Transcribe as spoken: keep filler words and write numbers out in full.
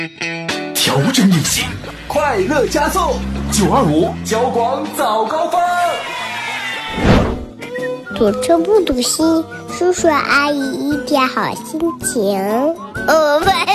调整运行，快乐加速，九二五交广早高峰。 读书不读心，叔叔阿姨一点好心情。哦，不。